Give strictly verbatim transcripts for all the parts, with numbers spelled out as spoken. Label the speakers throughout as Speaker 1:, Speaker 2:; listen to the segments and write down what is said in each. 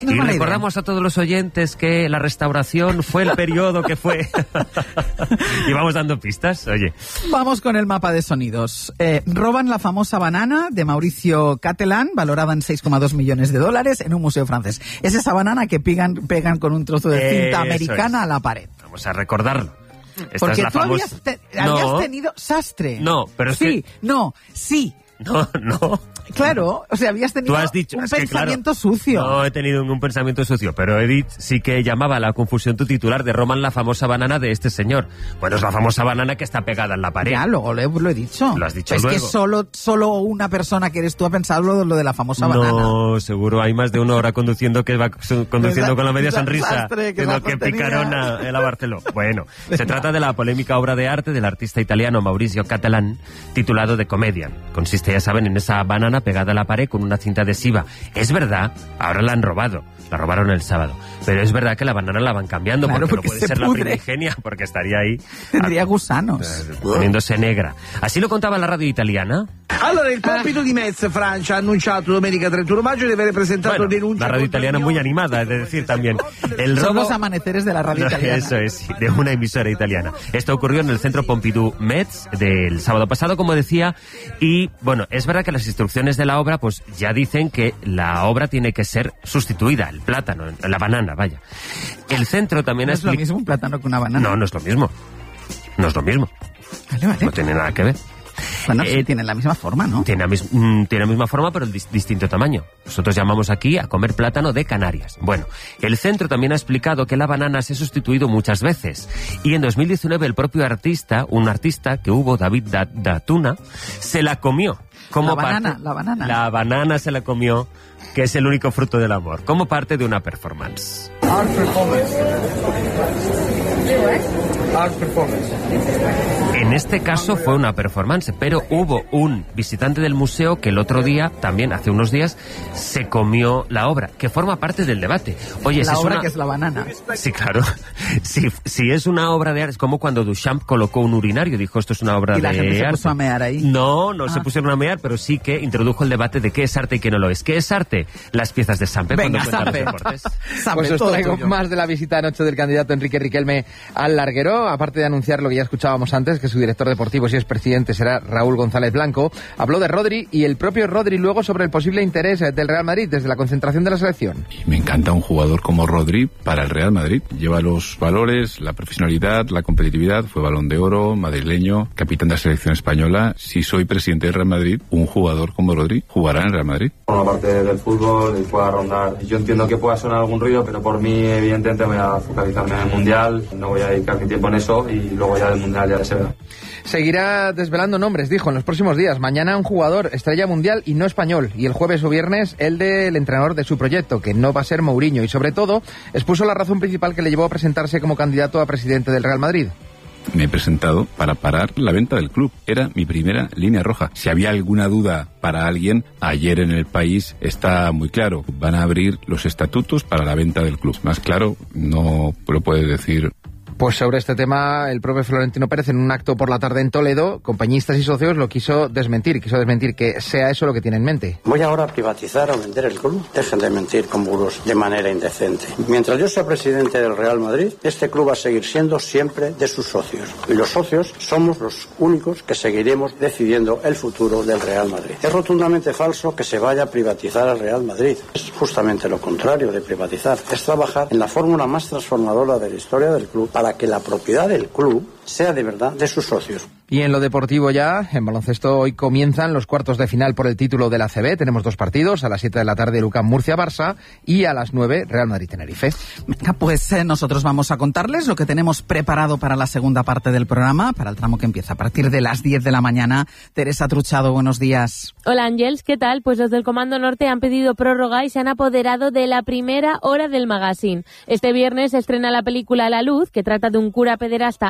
Speaker 1: Y recordamos a todos los oyentes que la restauración fue el periodo que fue. Y vamos dando pistas, oye.
Speaker 2: Vamos con el mapa de sonidos. Eh, roban la famosa banana de Mauricio Catalán, valorada en seis coma dos millones de dólares, en un museo francés. Es esa banana que pegan, pegan con un trozo de cinta
Speaker 1: Eso
Speaker 2: americana
Speaker 1: es.
Speaker 2: a la pared.
Speaker 1: Vamos a recordarlo. Esta
Speaker 2: Porque
Speaker 1: es la
Speaker 2: tú
Speaker 1: famosa...
Speaker 2: habías, te,
Speaker 1: no,
Speaker 2: habías tenido sastre.
Speaker 1: No, pero es
Speaker 2: sí,
Speaker 1: que...
Speaker 2: no, sí.
Speaker 1: No, no.
Speaker 2: Claro, o sea, habías tenido
Speaker 1: Tú has dicho,
Speaker 2: un
Speaker 1: es que,
Speaker 2: pensamiento
Speaker 1: claro,
Speaker 2: sucio.
Speaker 1: No he tenido ningún pensamiento sucio, pero Edith sí que llamaba a la confusión tu titular de Roman la famosa banana de este señor. Bueno, es la famosa banana que está pegada en la pared.
Speaker 2: Ya, luego lo, lo he dicho.
Speaker 1: Lo has dicho
Speaker 2: es
Speaker 1: luego.
Speaker 2: que solo, solo una persona que eres tú ha pensado lo, lo de la famosa
Speaker 1: no,
Speaker 2: banana.
Speaker 1: No, seguro hay más de una hora conduciendo que va conduciendo con la media sonrisa.
Speaker 2: Que,
Speaker 1: que, que picarona en la Barceló. Bueno, se trata de la polémica obra de arte del artista italiano Mauricio Catalán, titulado The Comedian. Consiste, ya saben, en esa banana pegada a la pared con una cinta adhesiva. Es verdad, ahora la han robado. La robaron el sábado. Pero es verdad que la banana la van cambiando,
Speaker 2: claro,
Speaker 1: porque,
Speaker 2: porque
Speaker 1: no puede ser
Speaker 2: pudre.
Speaker 1: la primigenia, porque estaría ahí...
Speaker 2: Tendría gusanos.
Speaker 1: Eh, poniéndose negra. Así lo contaba la radio italiana.
Speaker 3: Allora, il compito di Metz, Francia, ha annunciato domenica trentuno maggio di aver presentato
Speaker 1: Bueno,
Speaker 3: denuncia...
Speaker 1: la radio italiana muy animada, es de decir también. El
Speaker 2: Son
Speaker 1: robo...
Speaker 2: los amaneceres de la radio italiana.
Speaker 1: Eso es, de una emisora italiana. Esto ocurrió en el centro Pompidou Metz del sábado pasado, como decía, y bueno, es verdad que las instrucciones de la obra pues ya dicen que la obra tiene que ser sustituida, el plátano, la banana, vaya. El centro también
Speaker 2: ¿No
Speaker 1: ha
Speaker 2: es lo
Speaker 1: expli-
Speaker 2: mismo un plátano que una banana?
Speaker 1: No, no es lo mismo. No es lo mismo.
Speaker 2: Vale, vale.
Speaker 1: No tiene nada que ver.
Speaker 2: Bueno, sí,
Speaker 1: Eh,
Speaker 2: tienen la misma forma, ¿no?
Speaker 1: Tiene la, mis- mm, tiene la misma forma, pero el dis- distinto tamaño. Nosotros llamamos aquí a comer plátano de Canarias. Bueno, el centro también ha explicado que la banana se ha sustituido muchas veces. Y en dos mil diecinueve el propio artista, un artista que hubo, David Da- Datuna, se la comió. Como
Speaker 2: La banana,
Speaker 1: parte-
Speaker 2: la banana.
Speaker 1: La banana se la comió, que es el único fruto del amor, como parte de una performance.
Speaker 4: Art performance. Art performance.
Speaker 1: En este caso fue una performance, pero hubo un visitante del museo que el otro día, también hace unos días, se comió la obra, que forma parte del debate. Oye,
Speaker 2: La
Speaker 1: si es
Speaker 2: obra
Speaker 1: una...
Speaker 2: que es la banana.
Speaker 1: Sí, claro. Si, si es una obra de arte, es como cuando Duchamp colocó un urinario, dijo esto es una obra
Speaker 2: Y la
Speaker 1: de
Speaker 2: gente se
Speaker 1: arte.
Speaker 2: puso a mear ahí.
Speaker 1: No, no
Speaker 2: Ah.
Speaker 1: se pusieron a mear, pero sí que introdujo el debate de qué es arte y qué no lo es. ¿Qué es arte? Las piezas de Sampe
Speaker 2: Venga,
Speaker 1: cuando cuentan
Speaker 2: Sampe.
Speaker 1: los deportes.
Speaker 2: Sabe
Speaker 5: Pues os
Speaker 2: todo
Speaker 5: traigo
Speaker 2: tuyo.
Speaker 5: más de la visita anoche del candidato Enrique Riquelme al larguero. Aparte de anunciar lo que ya escuchábamos antes, que su director deportivo, si es presidente, será Raúl González Blanco, habló de Rodri y el propio Rodri luego sobre el posible interés del Real Madrid desde la concentración de la selección.
Speaker 6: Y me encanta un jugador como Rodri para el Real Madrid. Lleva los valores, la profesionalidad, la competitividad, fue Balón de Oro, madrileño, capitán de la selección española. Si soy presidente del Real Madrid, un jugador como Rodri jugará en el Real Madrid.
Speaker 7: Por la parte del fútbol y pueda rondar. Yo entiendo que pueda sonar algún ruido, pero por mí evidentemente voy a focalizarme en el Mundial, no voy a dedicar mi tiempo en eso y luego ya del Mundial ya se verá.
Speaker 5: Seguirá desvelando nombres, dijo, en los próximos días. Mañana un jugador estrella mundial y no español. Y el jueves o viernes el del entrenador de su proyecto, que no va a ser Mourinho. Y sobre todo, expuso la razón principal que le llevó a presentarse como candidato a presidente del Real Madrid.
Speaker 6: Me he presentado para parar la venta del club. Era mi primera línea roja. Si había alguna duda para alguien, ayer en El País está muy claro. Van a abrir los estatutos para la venta del club. Más claro, no lo puede decir.
Speaker 5: Pues sobre este tema, el propio Florentino Pérez, en un acto por la tarde en Toledo, compañistas y socios lo quiso desmentir, quiso desmentir que sea eso lo que tiene en mente.
Speaker 8: ¿Voy ahora a privatizar o vender el club? Dejen de mentir con bulos de manera indecente. Mientras yo sea presidente del Real Madrid, este club va a seguir siendo siempre de sus socios. Y los socios somos los únicos que seguiremos decidiendo el futuro del Real Madrid. Es rotundamente falso que se vaya a privatizar al Real Madrid. Es justamente lo contrario de privatizar. Es trabajar en la fórmula más transformadora de la historia del club para que la propiedad del club sea de verdad de sus socios.
Speaker 5: Y en lo deportivo ya, en baloncesto, hoy comienzan los cuartos de final por el título de la A C B. Tenemos dos partidos, a las siete de la tarde Lucán Murcia-Barça y a las nueve Real Madrid-Tenerife.
Speaker 2: Venga, pues eh, nosotros vamos a contarles lo que tenemos preparado para la segunda parte del programa, para el tramo que empieza a partir de las diez de la mañana. Teresa Truchado, buenos días.
Speaker 9: Hola Ángels, ¿qué tal? Pues los del Comando Norte han pedido prórroga y se han apoderado de la primera hora del magazine. Este viernes se estrena la película La Luz, que trata de un cura pederasta arrepentido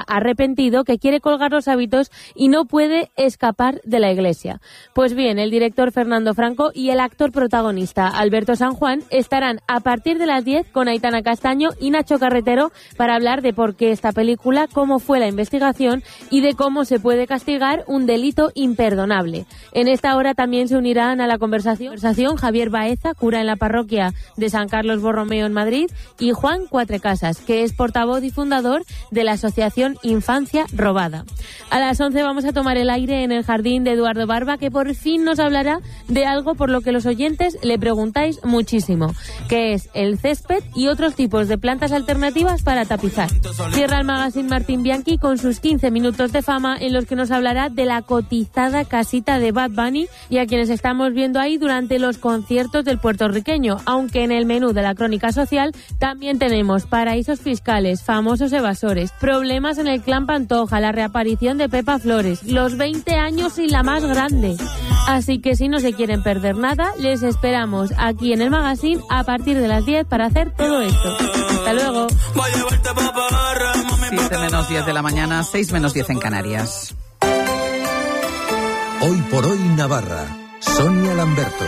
Speaker 9: arrepentido que quiere colgar los hábitos y no puede escapar de la iglesia. Pues bien, el director Fernando Franco y el actor protagonista Alberto San Juan estarán a partir de las diez con Aitana Castaño y Nacho Carretero para hablar de por qué esta película, cómo fue la investigación y de cómo se puede castigar un delito imperdonable. En esta hora también se unirán a la conversación Javier Baeza, cura en la parroquia de San Carlos Borromeo en Madrid, y Juan Cuatrecasas, que es portavoz y fundador de la asociación Infancia Robada. A las once vamos a tomar el aire en el jardín de Eduardo Barba, que por fin nos hablará de algo por lo que los oyentes le preguntáis muchísimo, que es el césped y otros tipos de plantas alternativas para tapizar. Cierra el magazine Martín Bianchi con sus quince minutos de fama, en los que nos hablará de la cotizada casita de Bad Bunny y a quienes estamos viendo ahí durante los conciertos del puertorriqueño, aunque en el menú de la crónica social también tenemos paraísos fiscales, famosos evasores, problemas en el clan Pantoja, la reaparición de Pepa Flores, los veinte años y la más grande. Así que si no se quieren perder nada, les esperamos aquí en el magazine a partir de las diez para hacer todo esto. Hasta luego.
Speaker 2: siete menos diez de la mañana, seis menos diez en Canarias.
Speaker 10: Hoy por hoy Navarra. Sonia Lamberto.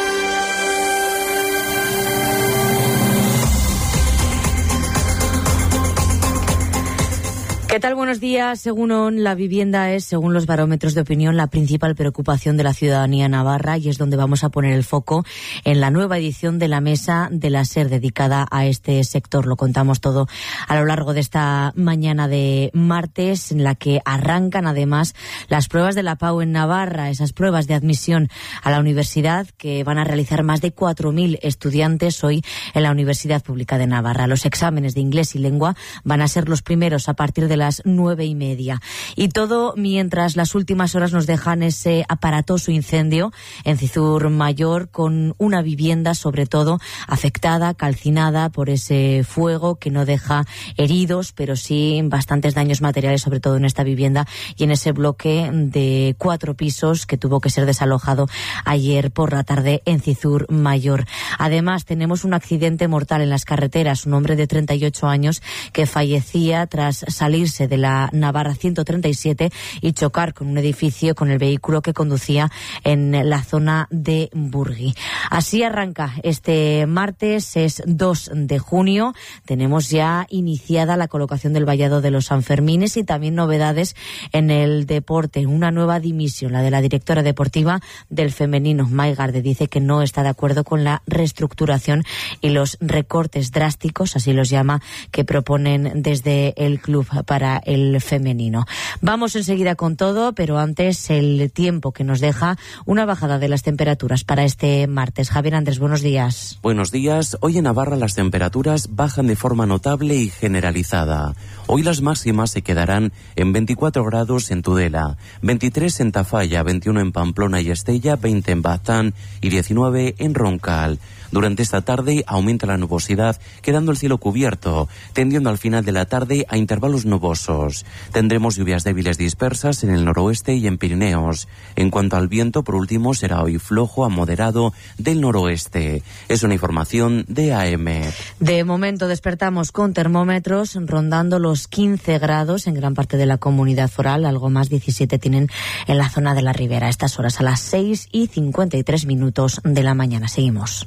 Speaker 11: ¿Qué tal? Buenos días. Según la vivienda es, según los barómetros de opinión, la principal preocupación de la ciudadanía navarra, y es donde vamos a poner el foco en la nueva edición de la Mesa de la SER dedicada a este sector. Lo contamos todo a lo largo de esta mañana de martes, en la que arrancan además las pruebas de la P A U en Navarra, esas pruebas de admisión a la universidad que van a realizar más de cuatro mil estudiantes hoy en la Universidad Pública de Navarra. Los exámenes de inglés y lengua van a ser los primeros a partir de la las nueve y media. Y todo mientras las últimas horas nos dejan ese aparatoso incendio en Cizur Mayor, con una vivienda sobre todo afectada, calcinada por ese fuego que no deja heridos, pero sí bastantes daños materiales, sobre todo en esta vivienda y en ese bloque de cuatro pisos que tuvo que ser desalojado ayer por la tarde en Cizur Mayor. Además, tenemos un accidente mortal en las carreteras, un hombre de treinta y ocho años que fallecía tras salirse de la Navarra ciento treinta y siete y chocar con un edificio con el vehículo que conducía en la zona de Burgui. Así arranca este martes, es dos de junio. Tenemos ya iniciada la colocación del vallado de los Sanfermines y también novedades en el deporte. Una nueva dimisión, la de la directora deportiva del femenino. Maigarde dice que no está de acuerdo con la reestructuración y los recortes drásticos, así los llama, que proponen desde el club para el femenino. Vamos enseguida con todo, pero antes el tiempo que nos deja una bajada de las temperaturas para este martes. Javier Andrés, buenos días.
Speaker 12: Buenos días. Hoy en Navarra las temperaturas bajan de forma notable y generalizada. Hoy las máximas se quedarán en veinticuatro grados en Tudela, veintitrés en Tafalla, veintiuno en Pamplona y Estella, veinte en Baztán y diecinueve en Roncal. Durante esta tarde aumenta la nubosidad, quedando el cielo cubierto, tendiendo al final de la tarde a intervalos nubosos. Tendremos lluvias débiles dispersas en el noroeste y en Pirineos. En cuanto al viento, por último, será hoy flojo a moderado del noroeste. Es una información de A M.
Speaker 11: De momento despertamos con termómetros rondando los quince grados en gran parte de la comunidad foral, algo más diecisiete tienen en la zona de la Ribera. A estas horas, a las seis y cincuenta y tres minutos de la mañana. Seguimos.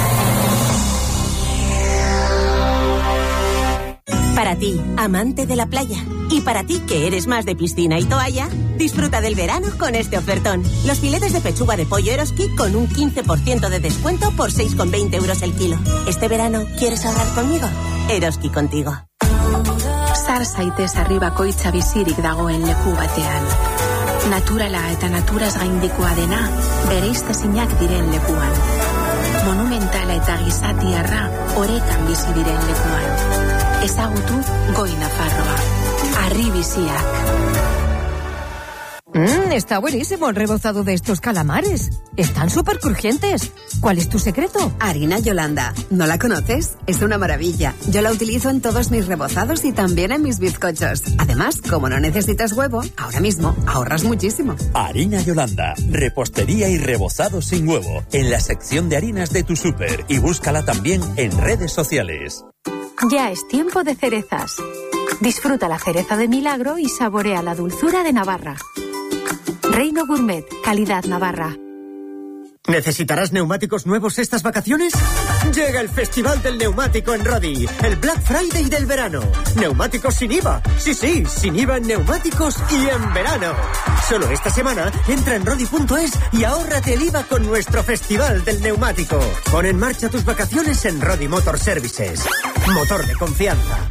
Speaker 13: Para ti, amante de la playa, y para ti que eres más de piscina y toalla, disfruta del verano con este ofertón. Los filetes de pechuga de pollo Eroski con un quince por ciento de descuento por seis con veinte euros el kilo. ¿Este verano quieres ahorrar conmigo? Eroski contigo.
Speaker 14: Sar zaitez arribako hitza bizirik dagoen leku batean. Naturala eta naturaz gaindikoa dena, bereiztezinak diren lekuan. Monumentala eta gizatiarra orekan bizi diren lekuan. Ezagutu Goi Nafarroa. Harri biziak.
Speaker 15: Mmm, está buenísimo el rebozado de estos calamares. Están súper crujientes. ¿Cuál es tu secreto?
Speaker 16: Harina Yolanda. ¿No la conoces? Es una maravilla. Yo la utilizo en todos mis rebozados y también en mis bizcochos. Además, como no necesitas huevo, ahora mismo ahorras muchísimo.
Speaker 17: Harina Yolanda. Repostería y rebozado sin huevo. En la sección de harinas de tu súper. Y búscala también en redes sociales.
Speaker 18: Ya es tiempo de cerezas.
Speaker 14: Disfruta la cereza de Milagro y saborea la dulzura de Navarra. Reino Gourmet, calidad Navarra.
Speaker 18: ¿Necesitarás neumáticos nuevos estas vacaciones? Llega el Festival del Neumático en Rodi, el Black Friday del verano. Neumáticos sin I V A. Sí, sí, sin I V A en neumáticos y en verano. Solo esta semana entra en rodi punto es y ahórrate el I V A con nuestro Festival del Neumático. Pon en marcha tus vacaciones en Rodi Motor Services. Motor de confianza.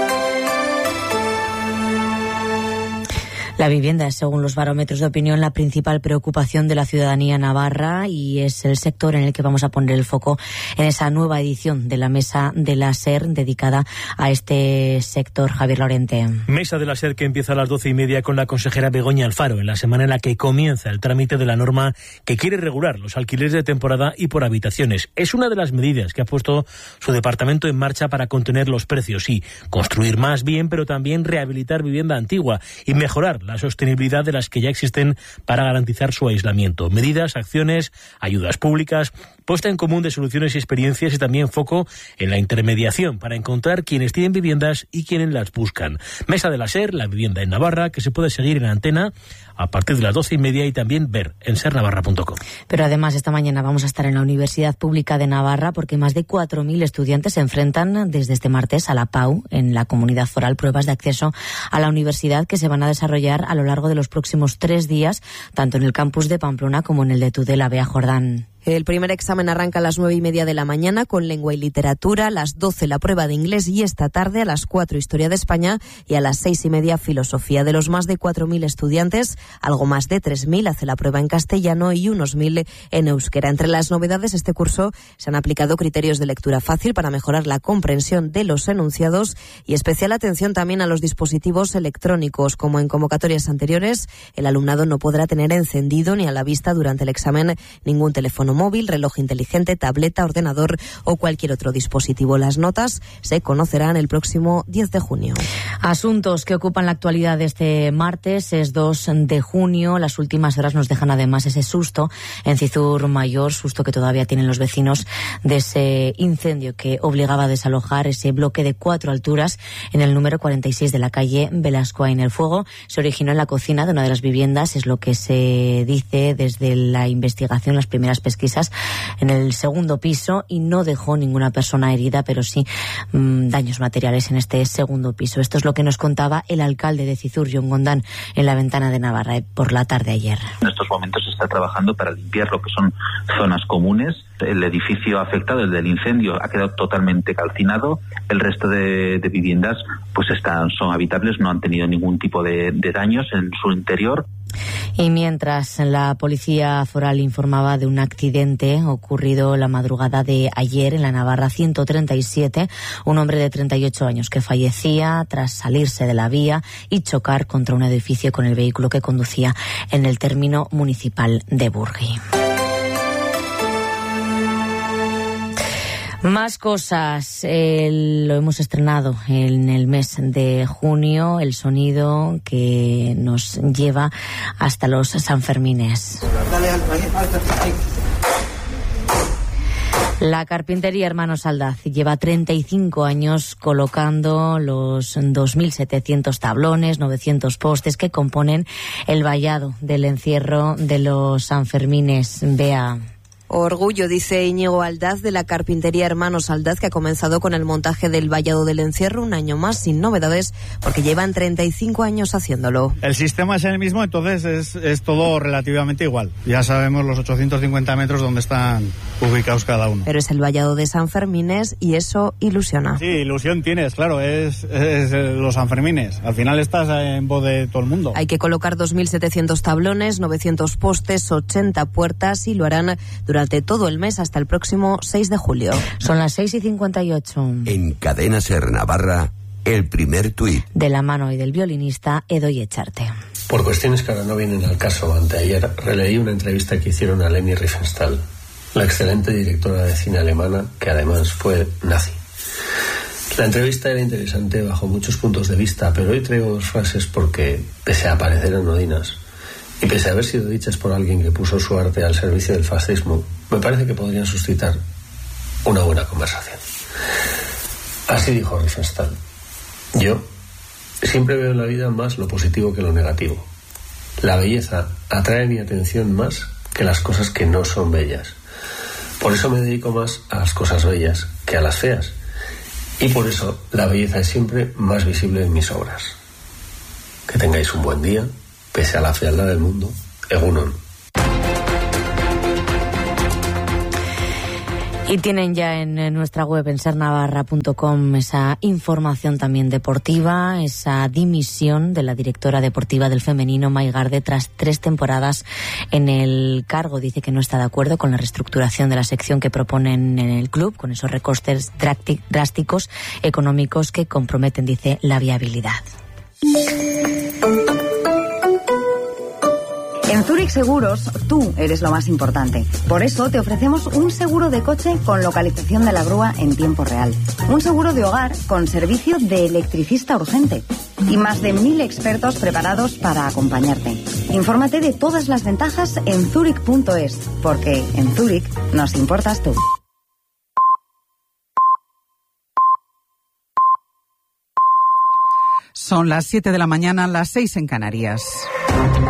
Speaker 11: La vivienda es, según los barómetros de opinión, la principal preocupación de la ciudadanía navarra y es el sector en el que vamos a poner el foco en esa nueva edición de la Mesa de la SER dedicada a este sector. Javier Lorente.
Speaker 19: Mesa de la SER que empieza a las doce y media con la consejera Begoña Alfaro, en la semana en la que comienza el trámite de la norma que quiere regular los alquileres de temporada y por habitaciones. Es una de las medidas que ha puesto su departamento en marcha para contener los precios y construir más bien, pero también rehabilitar vivienda antigua y mejorar la sostenibilidad de las que ya existen para garantizar su aislamiento. Medidas, acciones, ayudas públicas, puesta en común de soluciones y experiencias y también foco en la intermediación para encontrar quienes tienen viviendas y quienes las buscan. Mesa de la SER, la vivienda en Navarra, que se puede seguir en Antena a partir de las doce y media y también ver en ser navarra punto com.
Speaker 11: Pero además esta mañana vamos a estar en la Universidad Pública de Navarra porque más de cuatro mil estudiantes se enfrentan desde este martes a la P A U en la Comunidad Foral, pruebas de acceso a la universidad que se van a desarrollar a lo largo de los próximos tres días, tanto en el campus de Pamplona como en el de Tudela. Bea Jordán.
Speaker 20: El primer examen arranca a las nueve y media de la mañana con lengua y literatura, a las doce la prueba de inglés y esta tarde a las cuatro historia de España y a las seis y media filosofía. De los más de cuatro mil estudiantes, algo más de tres mil hace la prueba en castellano y unos mil en euskera. Entre las novedades este curso se han aplicado criterios de lectura fácil para mejorar la comprensión de los enunciados y especial atención también a los dispositivos electrónicos. Como en convocatorias anteriores, el alumnado no podrá tener encendido ni a la vista durante el examen ningún teléfono móvil, reloj inteligente, tableta, ordenador o cualquier otro dispositivo. Las notas se conocerán el próximo diez de junio.
Speaker 11: Asuntos que ocupan la actualidad de este martes, es dos de junio. Las últimas horas nos dejan además ese susto en Cizur Mayor, susto que todavía tienen los vecinos de ese incendio que obligaba a desalojar ese bloque de cuatro alturas en el número cuarenta y seis de la calle Velascoain. El fuego se originó en la cocina de una de las viviendas, es lo que se dice desde la investigación, las primeras pesquisas en el segundo piso, y no dejó ninguna persona herida, pero sí mmm, daños materiales en este segundo piso. Esto es lo que nos contaba el alcalde de Cizur, Jon Gondán, en la Ventana de Navarra por la tarde ayer.
Speaker 21: En estos momentos se está trabajando para limpiar lo que son zonas comunes. El edificio afectado, el del incendio, ha quedado totalmente calcinado. El resto de, de viviendas pues están, son habitables, no han tenido ningún tipo de, de daños en su interior.
Speaker 11: Y mientras la policía foral informaba de un accidente ocurrido la madrugada de ayer en la Navarra ciento treinta y siete, un hombre de treinta y ocho años que fallecía tras salirse de la vía y chocar contra un edificio con el vehículo que conducía en el término municipal de Burgui. Más cosas, el, lo hemos estrenado en el mes de junio, el sonido que nos lleva hasta los Sanfermines. La carpintería Hermanos Aldaz lleva treinta y cinco años colocando los dos mil setecientos tablones, novecientos postes que componen el vallado del encierro de los Sanfermines. Bea.
Speaker 20: Orgullo, dice Íñigo Aldaz, de la carpintería Hermanos Aldaz, que ha comenzado con el montaje del vallado del encierro un año más sin novedades, porque llevan treinta y cinco años haciéndolo.
Speaker 22: El sistema es el mismo, entonces es, es todo relativamente igual. Ya sabemos los ochocientos cincuenta metros donde están ubicados cada uno.
Speaker 20: Pero es el vallado de Sanfermines y eso ilusiona.
Speaker 22: Sí, ilusión tienes, claro, es, es los Sanfermines. Al final estás en voz de todo el mundo.
Speaker 20: Hay que colocar dos mil setecientos tablones, novecientos postes, ochenta puertas y lo harán durante Durante todo el mes hasta el próximo seis de julio.
Speaker 11: Son las seis y cincuenta y ocho.
Speaker 23: En Cadena Ser Navarra, el primer tuit.
Speaker 11: De la mano hoy del violinista Edoy Echarte.
Speaker 24: Por cuestiones que ahora no vienen al caso, anteayer releí una entrevista que hicieron a Leni Riefenstahl, la excelente directora de cine alemana, que además fue nazi. La entrevista era interesante bajo muchos puntos de vista, pero hoy traigo dos frases porque, pese a parecer anodinas, y pese a haber sido dichas por alguien que puso su arte al servicio del fascismo, me parece que podrían suscitar una buena conversación. Así dijo Riefenstahl: yo Siempre veo en la vida más lo positivo que lo negativo. La belleza atrae mi atención más que las cosas que no son bellas. Por eso me dedico más a las cosas bellas que a las feas. Y por eso la belleza es siempre más visible en mis obras. Que tengáis un buen día, pese a la fealdad del mundo. Egunon.
Speaker 11: Y tienen ya en nuestra web, en ser navarra punto com, esa información también deportiva, esa dimisión de la directora deportiva del femenino, Mai Garde, tras tres temporadas en el cargo. Dice que no está de acuerdo con la reestructuración de la sección que proponen en el club, con esos recortes drásticos económicos que comprometen, dice, la viabilidad.
Speaker 1: En Zurich Seguros, tú eres lo más importante. Por eso te ofrecemos un seguro de coche con localización de la grúa en tiempo real. Un seguro de hogar con servicio de electricista urgente. Y más de mil expertos preparados para acompañarte. Infórmate de todas las ventajas en zurich punto es, porque en Zurich nos importas tú.
Speaker 2: Son las siete de la mañana, las seis en Canarias.